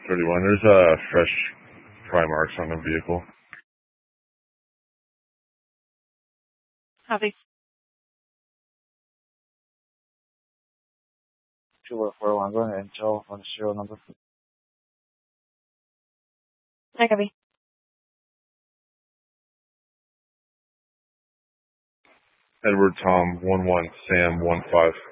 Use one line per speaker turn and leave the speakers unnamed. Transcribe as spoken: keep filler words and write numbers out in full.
thirty-one. There's uh, fresh pry marks on the vehicle.
Copy.
two four one, go ahead and tell on the serial number.
I copy.
Edward Tom one one Sam one five.